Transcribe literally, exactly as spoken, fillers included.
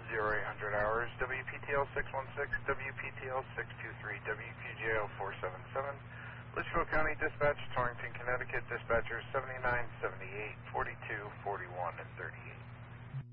zero eight hundred hours, W P T L six one six, W P T L six two three, W Q J L four seven seven, Litchfield County Dispatch, Torrington, Connecticut, dispatchers seventy-nine, seventy-eight, forty-two, forty-one, and thirty-eight.